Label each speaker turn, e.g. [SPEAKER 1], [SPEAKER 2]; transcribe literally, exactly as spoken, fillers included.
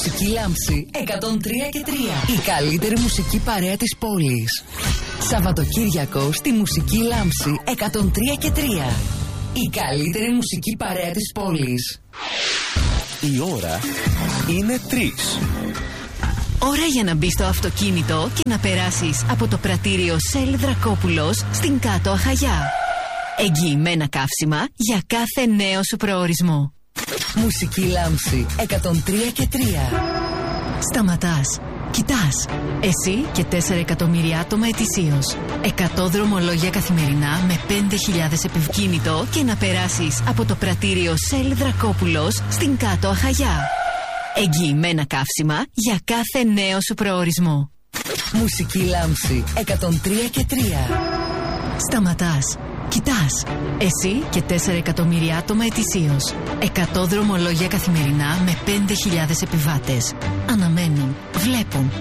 [SPEAKER 1] Μουσική Λάμψη εκατόν τρία και τρία. Η καλύτερη μουσική παρέα της πόλης. Σαββατοκύριακο στη Μουσική Λάμψη εκατόν τρία και τρία. Η καλύτερη μουσική παρέα της πόλης.
[SPEAKER 2] Η ώρα είναι τρεις.
[SPEAKER 3] Ώρα για να μπεις στο αυτοκίνητο και να περάσεις από το πρατήριο Σέλ Δρακόπουλος στην Κάτω Αχαγιά. Εγγυημένα καύσιμα για κάθε νέο σου προορισμό.
[SPEAKER 1] Μουσική Λάμψη εκατόν τρία και τρία.
[SPEAKER 3] Σταματάς, κοιτάς. Εσύ και τέσσερα εκατομμύρια άτομα ετησίως. εκατό δρομολόγια καθημερινά με πέντε χιλιάδες επευκίνητο και να περάσεις από το πρατήριο Σέλ Δρακόπουλος στην Κάτω Αχαγιά. Εγγυημένα καύσιμα για κάθε νέο σου προορισμό.
[SPEAKER 1] Μουσική Λάμψη εκατόν τρία και τρία.
[SPEAKER 3] Σταματάς, κοιτάς. Εσύ και τέσσερα εκατομμύρια άτομα ετησίως. εκατό δρομολόγια καθημερινά με πέντε χιλιάδες επιβάτες. Αναμένουν, βλέπουν,